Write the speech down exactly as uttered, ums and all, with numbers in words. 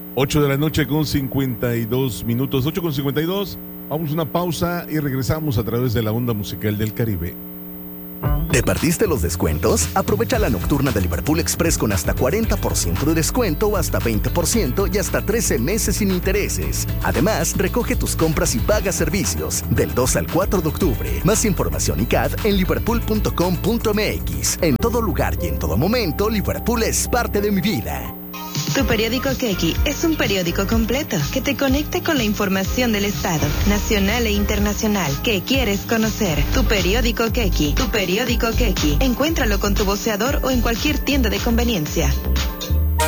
ocho de la noche con cincuenta y dos minutos, ocho con cincuenta y dos. Vamos a una pausa y regresamos a través de la onda musical del Caribe. ¿Te perdiste los descuentos? Aprovecha la nocturna de Liverpool Express con hasta cuarenta por ciento de descuento o hasta veinte por ciento y hasta trece meses sin intereses. Además, recoge tus compras y paga servicios del dos al cuatro de octubre. Más información y C A D en liverpool punto com punto m x. En todo lugar y en todo momento, Liverpool es parte de mi vida. Tu periódico Keki es un periódico completo que te conecta con la información del Estado, nacional e internacional que quieres conocer. Tu periódico Keki, tu periódico Keki. Encuéntralo con tu voceador o en cualquier tienda de conveniencia.